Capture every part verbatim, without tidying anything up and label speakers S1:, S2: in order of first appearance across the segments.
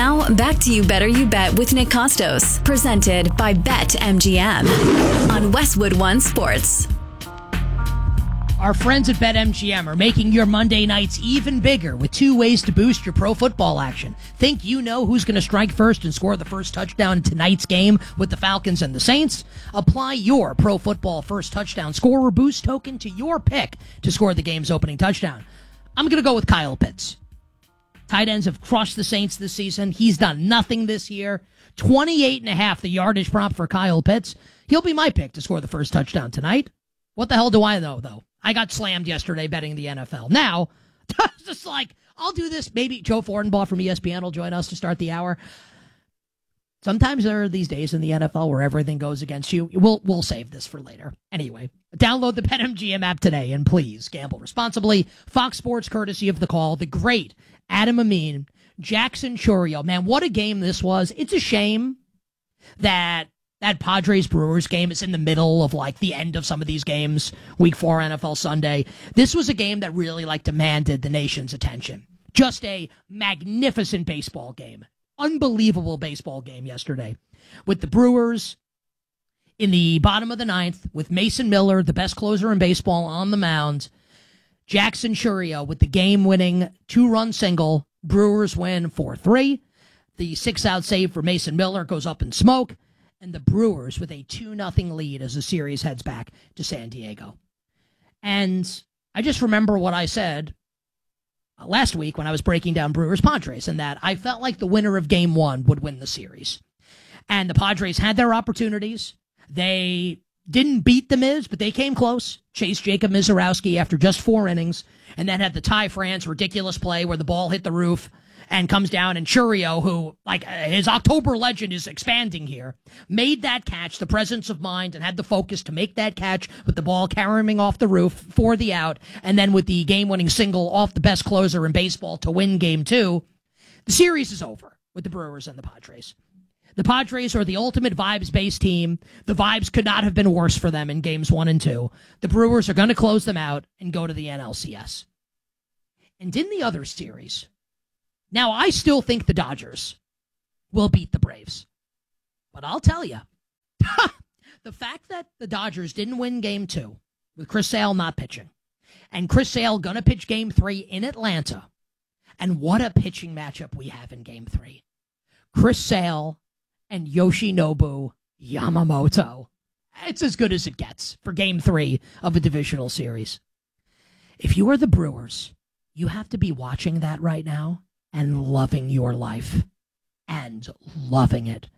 S1: Now, back to You Better You Bet with Nick Costos, presented by BetMGM on Westwood One Sports.
S2: Our friends at BetMGM are making your Monday nights even bigger with two ways to boost your pro football action. Think you know who's going to strike first and score the first touchdown in tonight's game with the Falcons and the Saints? Apply your pro football first touchdown scorer boost token to your pick to score the game's opening touchdown. I'm going to go with Kyle Pitts. Tight ends have crushed the Saints this season. He's done nothing this year. twenty-eight and a half, the yardage prop for Kyle Pitts. He'll be my pick to score the first touchdown tonight. What the hell do I know, though? I got slammed yesterday betting the N F L. Now, it's just like, I'll do this. Maybe Joe Fortenbaugh from E S P N will join us to start the hour. Sometimes there are these days in the N F L where everything goes against you. We'll we'll save this for later. Anyway, download the BetMGM app today, and please gamble responsibly. Fox Sports, courtesy of The Call, the great Adam Amin, Jackson Chourio. Man, what a game this was. It's a shame that that Padres-Brewers game is in the middle of, like, the end of some of these games, Week four N F L Sunday. This was a game that really, like, demanded the nation's attention. Just a magnificent baseball game. Unbelievable baseball game yesterday. With the Brewers in the bottom of the ninth, with Mason Miller, the best closer in baseball, on the mound. Jackson Chourio with the game-winning two-run single. Brewers win four three. The six-out save for Mason Miller goes up in smoke. And the Brewers with a two nothing lead as the series heads back to San Diego. And I just remember what I said last week when I was breaking down Brewers-Padres, and that I felt like the winner of Game one would win the series. And the Padres had their opportunities. They didn't beat the Miz, but they came close. Chased Jacob Mizorowski after just four innings, and then had the Ty France ridiculous play where the ball hit the roof and comes down, and Chourio, who, like, uh, his October legend is expanding here, made that catch, the presence of mind, and had the focus to make that catch with the ball carrying off the roof for the out, and then with the game-winning single off the best closer in baseball to win Game two. The series is over with the Brewers and the Padres. The Padres are the ultimate vibes-based team. The vibes could not have been worse for them in Games one and two. The Brewers are going to close them out and go to the N L C S. And in the other series, now, I still think the Dodgers will beat the Braves. But I'll tell you, the fact that the Dodgers didn't win Game two with Chris Sale not pitching, and Chris Sale going to pitch Game three in Atlanta, and what a pitching matchup we have in Game three. Chris Sale and Yoshinobu Yamamoto. It's as good as it gets for Game three of a divisional series. If you are the Brewers, you have to be watching that right now and loving your life. And loving it.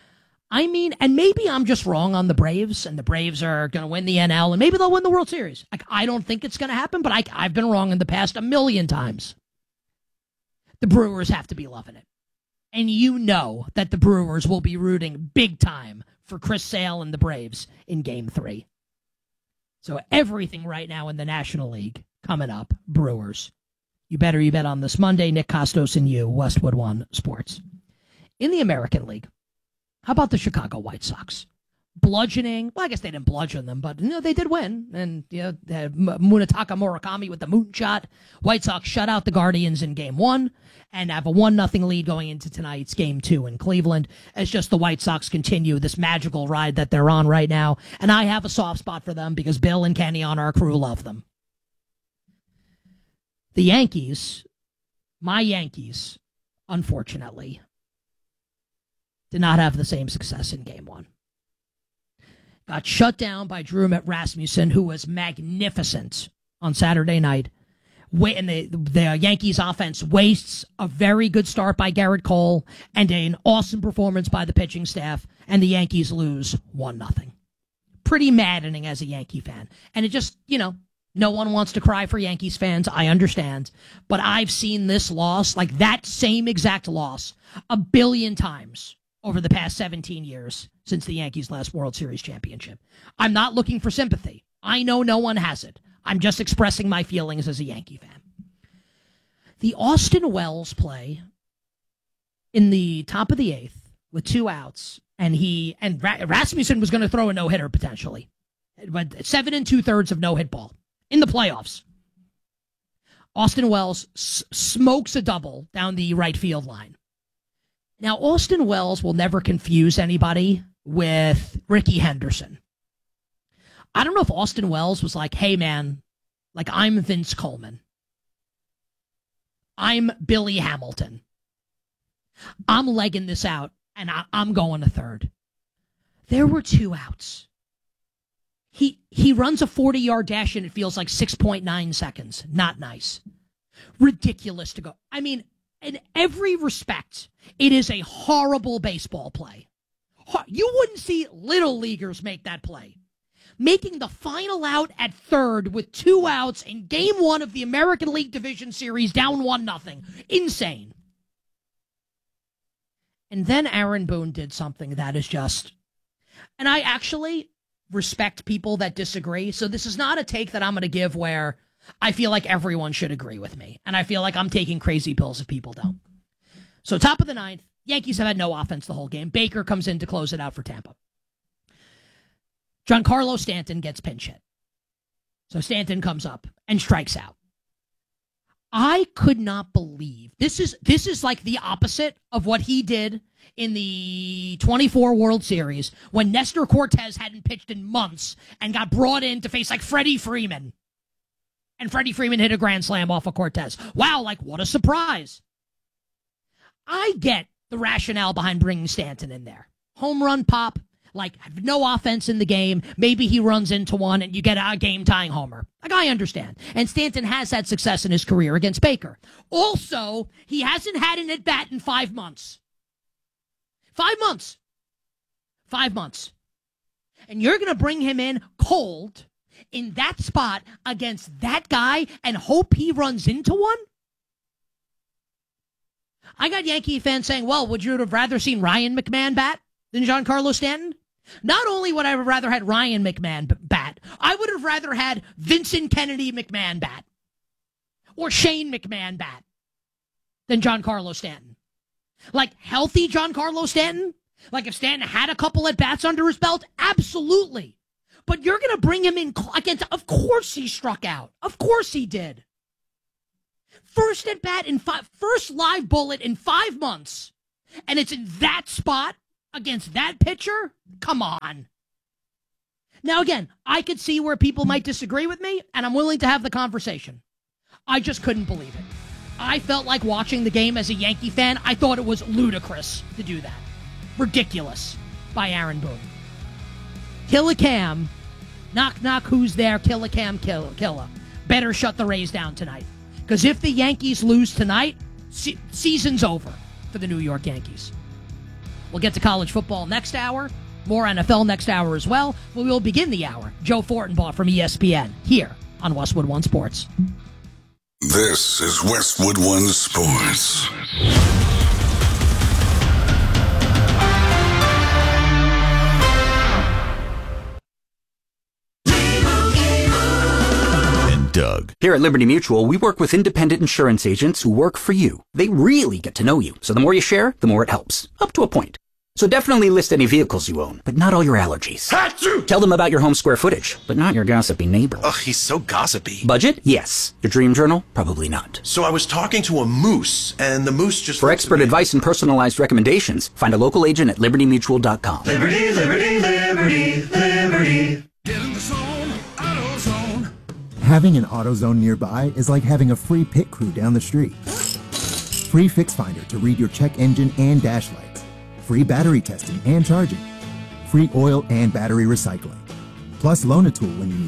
S2: I mean, and maybe I'm just wrong on the Braves, and the Braves are going to win the N L, and maybe they'll win the World Series. Like, I don't think it's going to happen, but I, I've been wrong in the past a million times. The Brewers have to be loving it. And you know that the Brewers will be rooting big time for Chris Sale and the Braves in Game three. So everything right now in the National League coming up, Brewers. You better you bet on this Monday. Nick Costos and you, Westwood One Sports. In the American League, how about the Chicago White Sox? Bludgeoning, well, I guess they didn't bludgeon them, but you know, they did win. And you know, they had Munetaka Murakami with the moonshot. White Sox shut out the Guardians in Game one and have a one nothing lead going into tonight's Game two in Cleveland, as just the White Sox continue this magical ride that they're on right now. And I have a soft spot for them because Bill and Kenny on our crew love them. The Yankees, my Yankees, unfortunately, did not have the same success in Game one. Got shut down by Drew Rasmussen, who was magnificent on Saturday night. And the, the Yankees offense wastes a very good start by Garrett Cole and an awesome performance by the pitching staff, and the Yankees lose one nothing. Pretty maddening as a Yankee fan. And it just, you know, no one wants to cry for Yankees fans. I understand. But I've seen this loss, like that same exact loss, a billion times over the past seventeen years since the Yankees' last World Series championship. I'm not looking for sympathy. I know no one has it. I'm just expressing my feelings as a Yankee fan. The Austin Wells play in the top of the eighth with two outs, and he and Rasmussen was going to throw a no-hitter potentially. But seven and two-thirds of no-hit ball in the playoffs. Austin Wells s- smokes a double down the right field line. Now, Austin Wells will never confuse anybody with Rickey Henderson. I don't know if Austin Wells was like, hey, man, like, I'm Vince Coleman. I'm Billy Hamilton. I'm legging this out, and I, I'm going to third. There were two outs. He he runs a forty-yard dash, and it feels like six point nine seconds. Not nice. Ridiculous to go. I mean, in every respect, it is a horrible baseball play. You wouldn't see little leaguers make that play. Making the final out at third with two outs in game one of the American League Division Series down one nothing. Insane. And then Aaron Boone did something that is just... And I actually respect people that disagree, so this is not a take that I'm going to give where I feel like everyone should agree with me, and I feel like I'm taking crazy pills if people don't. So top of the ninth, Yankees have had no offense the whole game. Baker comes in to close it out for Tampa. Giancarlo Stanton gets pinch hit. So Stanton comes up and strikes out. I could not believe this is this is like the opposite of what he did in the twenty-four World Series when Nestor Cortez hadn't pitched in months and got brought in to face like Freddie Freeman. And Freddie Freeman hit a grand slam off of Cortez. Wow, like what a surprise. I get the rationale behind bringing Stanton in there. Home run pop. Like, no offense in the game. Maybe he runs into one and you get a game-tying homer. Like, I understand. And Stanton has had success in his career against Baker. Also, he hasn't had an at-bat in five months. Five months. Five months. And you're going to bring him in cold in that spot against that guy and hope he runs into one? I got Yankee fans saying, well, would you have rather seen Ryan McMahon bat than Giancarlo Stanton? Not only would I have rather had Ryan McMahon bat, I would have rather had Vincent Kennedy McMahon bat or Shane McMahon bat than Giancarlo Stanton. Like healthy Giancarlo Stanton? Like if Stanton had a couple at bats under his belt? Absolutely. But you're going to bring him in against, of course he struck out. Of course he did. First at bat in five, first live bullet in five months. And it's in that spot against that pitcher? Come on. Now, again, I could see where people might disagree with me, and I'm willing to have the conversation. I just couldn't believe it. I felt like watching the game as a Yankee fan. I thought it was ludicrous to do that. Ridiculous by Aaron Boone. Kill a cam. Knock, knock, who's there? Kill a cam, kill, killer. Better shut the Rays down tonight. Because if the Yankees lose tonight, se- season's over for the New York Yankees. We'll get to college football next hour. More N F L next hour as well. We will begin the hour. Joe Fortenbaugh from E S P N here on Westwood One Sports.
S3: This is Westwood One Sports.
S4: Doug. Here at Liberty Mutual, we work with independent insurance agents who work for you. They really get to know you, so the more you share, the more it helps. Up to a point. So definitely list any vehicles you own, but not all your allergies. Achoo! Tell them about your home square footage, but not your gossipy neighbor.
S5: Ugh, he's so gossipy.
S4: Budget? Yes. Your dream journal? Probably not.
S5: So I was talking to a moose, and the moose just...
S4: For expert advice and personalized recommendations, find a local agent at liberty mutual dot com.
S6: Liberty, liberty, liberty, liberty. Get in the zone, AutoZone.
S7: Having an AutoZone nearby is like having a free pit crew down the street. Free Fix Finder to read your check engine and dash lights. Free battery testing and charging. Free oil and battery recycling. Plus loan a tool when you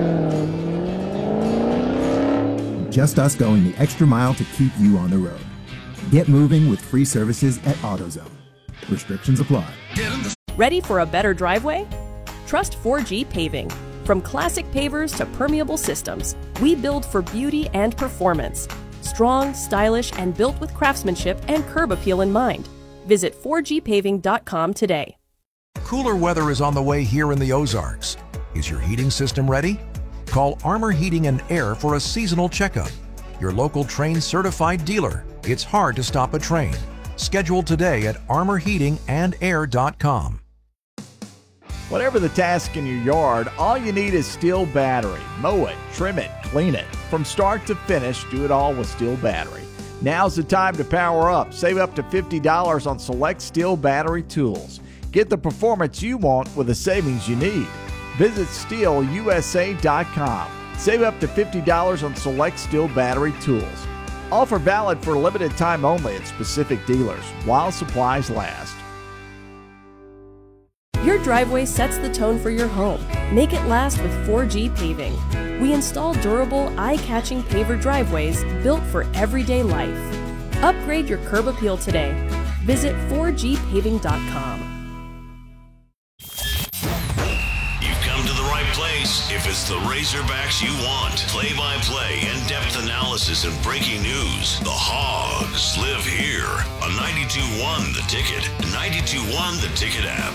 S7: need it. Just us going the extra mile to keep you on the road. Get moving with free services at AutoZone. Restrictions apply.
S8: Ready for a better driveway? Trust four G Paving. From classic pavers to permeable systems, we build for beauty and performance. Strong, stylish, and built with craftsmanship and curb appeal in mind. Visit four G paving dot com today.
S9: Cooler weather is on the way here in the Ozarks. Is your heating system ready? Call Armor Heating and Air for a seasonal checkup. Your local Trane certified dealer. It's hard to stop a Trane. Schedule today at armor heating and air dot com.
S10: Whatever the task in your yard, all you need is Steel Battery. Mow it, trim it, clean it. From start to finish, do it all with Steel Battery. Now's the time to power up. Save up to fifty dollars on select Stihl battery tools. Get the performance you want with the savings you need. Visit Stihl U S A dot com. Save up to fifty dollars on select Stihl battery tools. Offer valid for a limited time only at specific dealers while supplies last.
S8: Your driveway sets the tone for your home. Make it last with four G Paving. We install durable, eye-catching paver driveways built for everyday life. Upgrade your curb appeal today. Visit four G paving dot com.
S6: Come to the right place if it's the Razorbacks you want. Play-by-play, in-depth analysis, and breaking news. The Hogs live here on ninety-two point one The Ticket, ninety-two point one The Ticket app.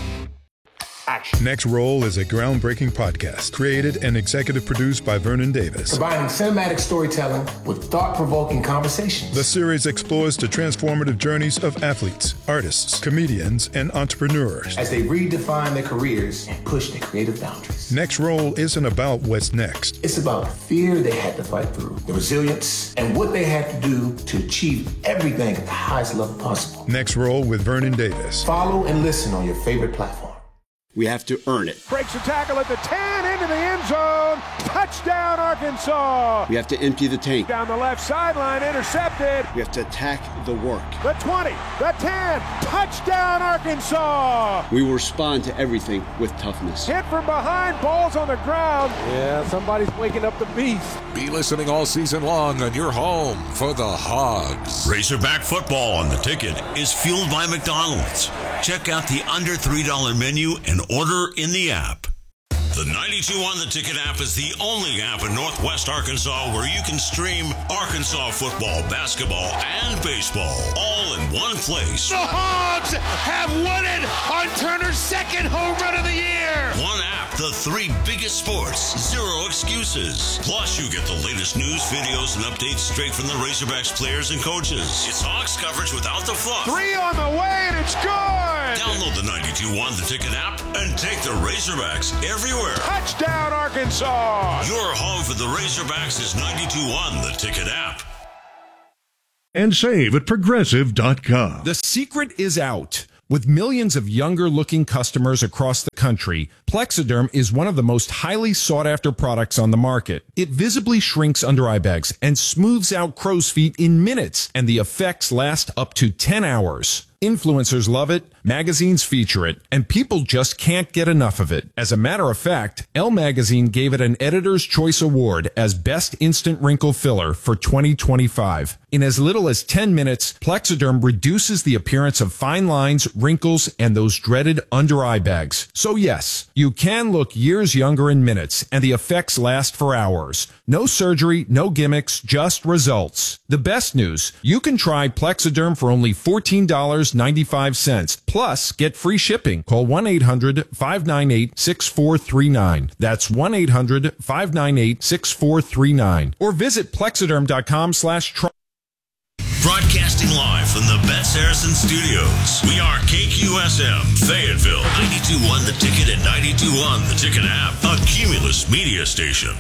S11: Action. Next Roll is a groundbreaking podcast created and executive produced by Vernon Davis.
S12: Combining cinematic storytelling with thought-provoking conversations.
S11: The series explores the transformative journeys of athletes, artists, comedians, and entrepreneurs
S12: as they redefine their careers and push their creative boundaries.
S11: Next Roll isn't about what's next.
S12: It's about the fear they had to fight through, the resilience, and what they had to do to achieve everything at the highest level possible.
S11: Next Roll with Vernon Davis.
S12: Follow and listen on your favorite platform.
S13: We have to earn it.
S14: Breaks a tackle at the ten, into the end zone. Touchdown, Arkansas.
S13: We have to empty the tank.
S14: Down the left sideline, intercepted.
S13: We have to attack the work.
S14: The twenty, the ten, touchdown, Arkansas.
S13: We will respond to everything with toughness.
S14: Hit from behind, balls on the ground. Yeah, somebody's waking up the beast.
S15: Be listening all season long on your home for the Hogs.
S6: Razorback football on The Ticket is fueled by McDonald's. Check out the under three dollar menu and order in the app. The ninety-two point one The Ticket app is the only app in Northwest Arkansas where you can stream Arkansas football, basketball, and baseball all in one place.
S16: The Hogs have won it on Turner's second home run of the year.
S6: One app, the three biggest sports, zero excuses. Plus, you get the latest news, videos, and updates straight from the Razorbacks players and coaches. It's Hogs coverage without the fluff.
S14: Three on the way, and it's good.
S6: Download the ninety-two point one The Ticket app and take the Razorbacks everywhere.
S14: Touchdown, Arkansas!
S6: Your home for the Razorbacks is ninety-two point one The Ticket app.
S17: And save at Progressive dot com.
S18: The secret is out. With millions of younger-looking customers across the country, Plexiderm is one of the most highly sought-after products on the market. It visibly shrinks under-eye bags and smooths out crow's feet in minutes, and the effects last up to ten hours. Influencers love it, magazines feature it, and people just can't get enough of it. As a matter of fact, Elle Magazine gave it an Editor's Choice Award as Best Instant Wrinkle Filler for twenty twenty-five. In as little as ten minutes, Plexiderm reduces the appearance of fine lines, wrinkles, and those dreaded under-eye bags. So yes, you can look years younger in minutes, and the effects last for hours. No surgery, no gimmicks, just results. The best news, you can try Plexiderm for only fourteen dollars and ninety-five cents. Plus, get free shipping. Call one eight hundred, five nine eight, six four three nine. That's one eight hundred, five nine eight, six four three nine. Or visit Plexiderm.com slash try.
S6: Broadcasting live from the Bet Saracen Studios. We are K Q S M, Fayetteville, ninety-two point one The Ticket and ninety-two point one The Ticket app, a Cumulus media station.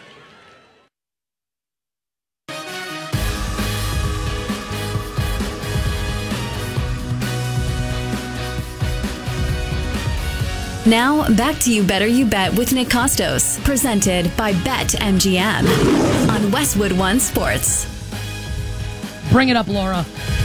S1: Now, back to You Better You Bet with Nick Costos, presented by BetMGM on Westwood One Sports.
S2: Bring it up, Laura.